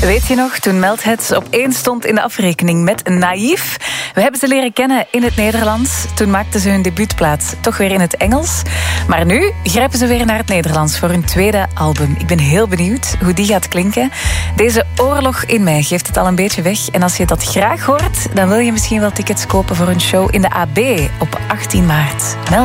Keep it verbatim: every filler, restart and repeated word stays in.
Weet je nog, toen Meldheads op één stond in de afrekening met Naïef? We hebben ze leren kennen in het Nederlands. Toen maakten ze hun debuutplaat toch weer in het Engels. Maar nu grijpen ze weer naar het Nederlands voor hun tweede album. Ik ben heel benieuwd hoe die gaat klinken. Deze Oorlog in mij geeft het al een beetje weg. En als je dat graag hoort, dan wil je misschien wel tickets kopen voor een show in de A B op achttien maart. Meld